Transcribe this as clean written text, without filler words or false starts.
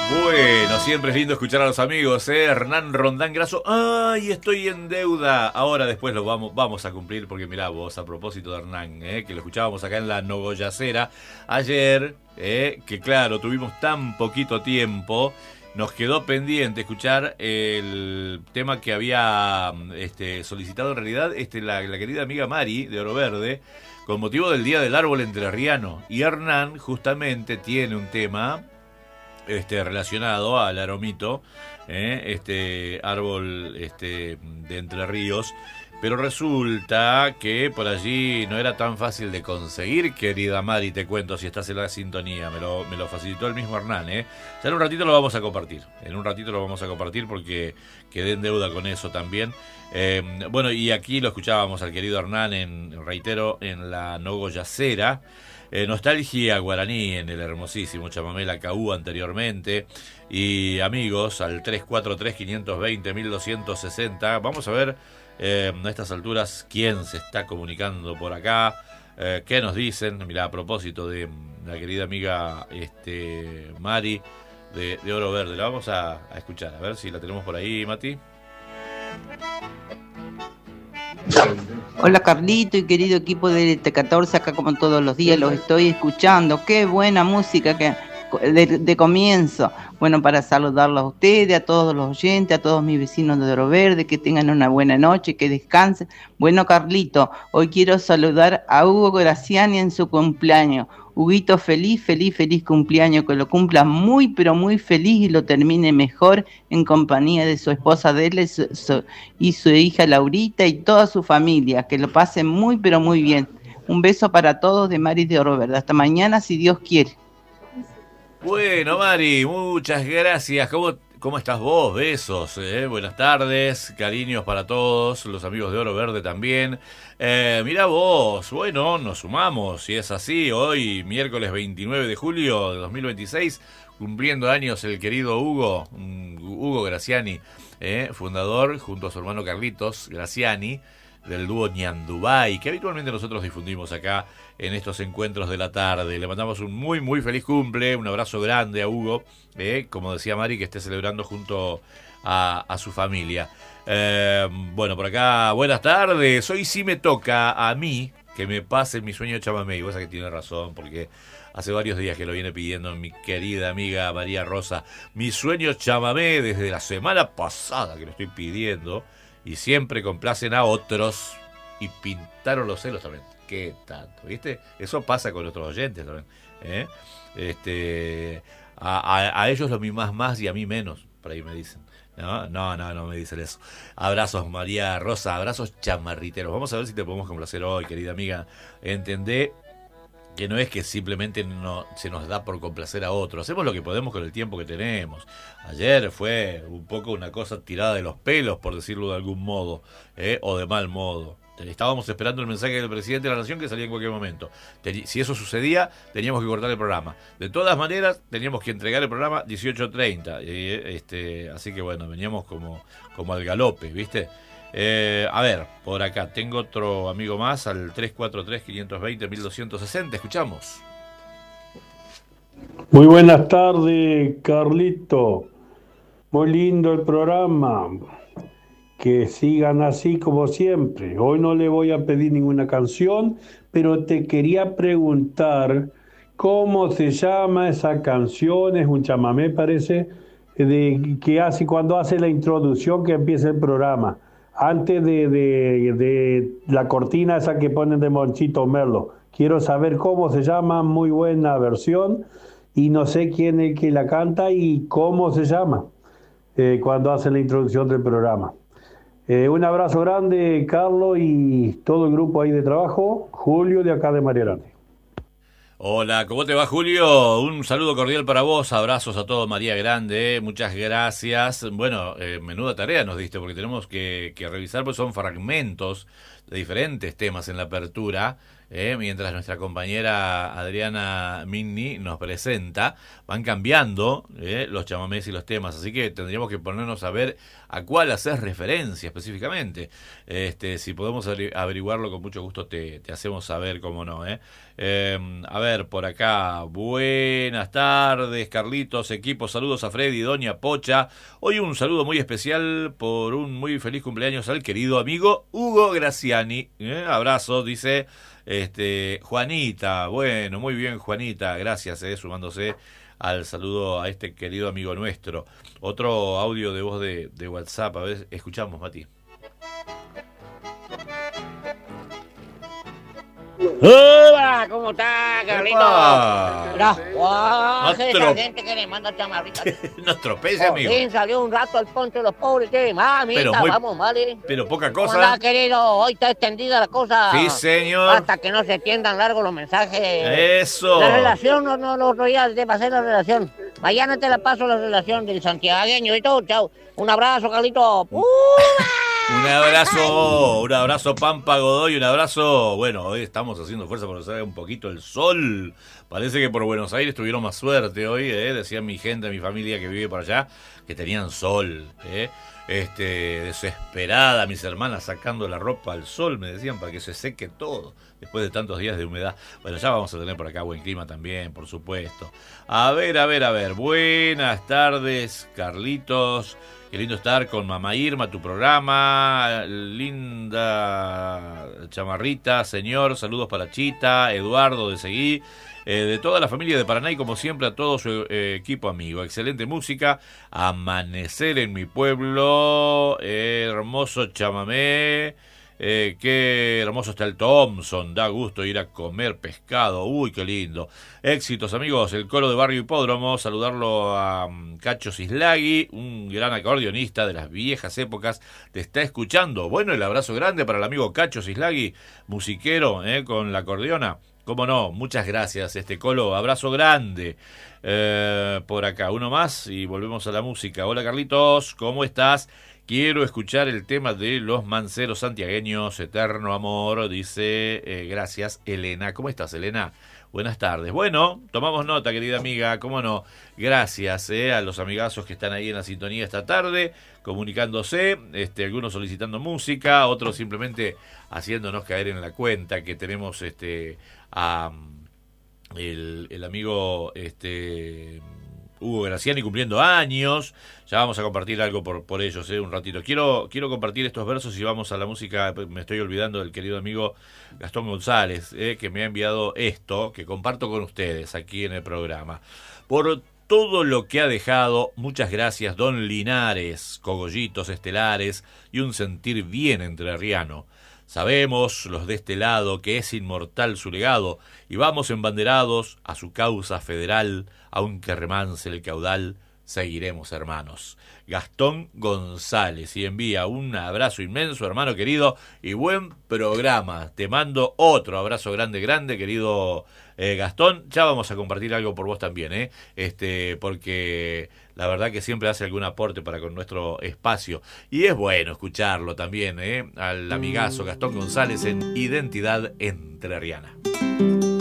Bueno, siempre es lindo escuchar a los amigos, ¿eh? Hernán Rondán Graso. ¡Ay, estoy en deuda! Ahora después lo vamos a cumplir porque mirá vos, a propósito de Hernán, que lo escuchábamos acá en la Nogoyacera ayer, que claro, tuvimos tan poquito tiempo, nos quedó pendiente escuchar el tema que había solicitado en realidad la querida amiga Mari de Oro Verde con motivo del Día del Árbol Entrerriano. Y Hernán justamente tiene un tema relacionado al aromito, árbol de Entre Ríos, pero resulta que por allí no era tan fácil de conseguir, querida Mari, te cuento si estás en la sintonía, me lo facilitó el mismo Hernán, ya en un ratito lo vamos a compartir, porque quedé en deuda con eso también. Bueno, y aquí lo escuchábamos al querido Hernán, reitero, en la Nogoyacera. Nostalgia guaraní en el hermosísimo chamamé La Caú anteriormente. Y amigos, al 343-520-1260. Vamos a ver a estas alturas quién se está comunicando por acá. ¿Qué nos dicen? Mirá, a propósito de la querida amiga Mari de Oro Verde. La vamos a escuchar, a ver si la tenemos por ahí, Mati. Hola Carlito y querido equipo de T14, acá como todos los días los estoy escuchando. Qué buena música de comienzo. Bueno, para saludarlos a ustedes, a todos los oyentes, a todos mis vecinos de Oro Verde, que tengan una buena noche, que descansen. Bueno, Carlito, hoy quiero saludar a Hugo Graciani en su cumpleaños. Huguito, feliz cumpleaños, que lo cumpla muy, pero muy feliz y lo termine mejor en compañía de su esposa Adela y su hija Laurita y toda su familia, que lo pasen muy, pero muy bien. Un beso para todos de Mari de Oro Verde. Hasta mañana, si Dios quiere. Bueno, Mari, muchas gracias. ¿Cómo estás vos? Besos, buenas tardes, cariños para todos, los amigos de Oro Verde también. Mirá vos, bueno, nos sumamos, si es así, hoy, miércoles 29 de julio de 2026, cumpliendo años el querido Hugo Graciani, fundador, junto a su hermano Carlitos Graciani, del dúo Ñandubay, que habitualmente nosotros difundimos acá en estos encuentros de la tarde. Le mandamos un muy, muy feliz cumple, un abrazo grande a Hugo, como decía Mari, que esté celebrando junto a su familia. Bueno, por acá, buenas tardes. Hoy sí me toca a mí que me pase mi sueño chamamé. Y vos sabés que tiene razón, porque hace varios días que lo viene pidiendo mi querida amiga María Rosa. Mi sueño chamamé desde la semana pasada que lo estoy pidiendo. Y siempre complacen a otros. Y pintaron los celos también. ¿Qué tanto? ¿Viste? Eso pasa con otros oyentes también. A ellos lo mimás más y a mí menos. Por ahí me dicen. No me dicen eso. Abrazos, María Rosa. Abrazos chamarriteros. Vamos a ver si te podemos complacer hoy, querida amiga. Entendé que no es que simplemente no se nos da por complacer a otros. Hacemos lo que podemos con el tiempo que tenemos. Ayer fue un poco una cosa tirada de los pelos, por decirlo de algún modo, o de mal modo. Estábamos esperando el mensaje del presidente de la Nación que salía en cualquier momento. Si eso sucedía, teníamos que cortar el programa. De todas maneras, teníamos que entregar el programa 18:30. Así que bueno, veníamos como al galope, ¿viste? A ver, por acá tengo otro amigo más al 343-520-1260. Escuchamos. Muy buenas tardes, Carlito. Muy lindo el programa. Que sigan así como siempre. Hoy no le voy a pedir ninguna canción, pero te quería preguntar cómo se llama esa canción. Es un chamamé, parece, que hace cuando hace la introducción que empieza el programa. Antes de la cortina esa que ponen de Monchito Merlo. Quiero saber cómo se llama, muy buena versión, y no sé quién es el que la canta y cómo se llama cuando hace la introducción del programa. Un abrazo grande, Carlos, y todo el grupo ahí de trabajo. Julio, de acá de María Grande. Hola, ¿cómo te va, Julio? Un saludo cordial para vos, abrazos a todo María Grande, muchas gracias. Bueno, menuda tarea nos diste, porque tenemos que revisar, pues son fragmentos de diferentes temas en la apertura, mientras nuestra compañera Adriana Minni nos presenta, van cambiando los chamamés y los temas, así que tendríamos que ponernos a ver a cuál hacer referencia específicamente. Si podemos averiguarlo, con mucho gusto te hacemos saber, cómo no. A ver, por acá, buenas tardes, Carlitos, equipo, saludos a Freddy, Doña Pocha. Hoy un saludo muy especial por un muy feliz cumpleaños al querido amigo Hugo Graciani. Abrazo, dice Juanita. Bueno, muy bien, Juanita, gracias, sumándose al saludo a este querido amigo nuestro. Otro audio de voz de WhatsApp, a ver, escuchamos, Mati. ¡Hola! ¿Cómo está, Carlito? Esa gente que le manda chamarrita. No tropece, amigo. Sí, salió un rato al ponche de los pobres. Mamita, vamos, vale. Pero poca cosa. ¿Cómo anda, querido? Hoy está extendida la cosa. Sí, señor. Hasta que no se extiendan largos los mensajes. Eso. La relación, no ya de pasar la relación. Mañana te la paso, la relación del santiagueño y todo. Chao. Un abrazo, Carlito. Un abrazo Pampa Godoy, un abrazo. Bueno, hoy estamos haciendo fuerza por sacar un poquito el sol. Parece que por Buenos Aires tuvieron más suerte hoy, decían mi gente, mi familia que vive por allá, que tenían sol, desesperada, mis hermanas sacando la ropa al sol, me decían, para que se seque todo, después de tantos días de humedad. Bueno, ya vamos a tener por acá buen clima también, por supuesto. A ver, buenas tardes, Carlitos. Qué lindo estar con Mamá Irma, tu programa. Linda chamarrita, señor. Saludos para Chita, Eduardo de Seguí, de toda la familia de Paraná y como siempre a todo su equipo amigo. Excelente música. Amanecer en mi pueblo. Hermoso chamamé. Qué hermoso está el Thompson, da gusto ir a comer pescado, uy, qué lindo. Éxitos, amigos, el coro de Barrio Hipódromo, saludarlo a Cacho Cislagui, un gran acordeonista de las viejas épocas, te está escuchando. Bueno, el abrazo grande para el amigo Cacho Cislagui, musiquero, con la acordeona. Cómo no, muchas gracias, Colo, abrazo grande. Por acá, uno más y volvemos a la música. Hola, Carlitos, ¿cómo estás? Quiero escuchar el tema de los manceros santiagueños, Eterno Amor, dice, gracias, Elena. ¿Cómo estás, Elena? Buenas tardes. Bueno, tomamos nota, querida amiga, cómo no. Gracias a los amigazos que están ahí en la sintonía esta tarde, comunicándose, algunos solicitando música, otros simplemente haciéndonos caer en la cuenta que tenemos a el amigo Hugo Graciani cumpliendo años. Ya vamos a compartir algo por ellos, un ratito. Quiero compartir estos versos y vamos a la música. Me estoy olvidando del querido amigo Gastón González, que me ha enviado esto, que comparto con ustedes aquí en el programa. Por todo lo que ha dejado, muchas gracias, don Linares, cogollitos estelares y un sentir bien entrerriano. Sabemos, los de este lado, que es inmortal su legado, y vamos embanderados a su causa federal, aunque remance el caudal, seguiremos hermanos. Gastón González, y envía un abrazo inmenso, hermano querido, y buen programa. Te mando otro abrazo grande, querido Gastón. Ya vamos a compartir algo por vos también, porque la verdad que siempre hace algún aporte para con nuestro espacio. Y es bueno escucharlo también, al amigazo Gastón González en Identidad Entrerriana.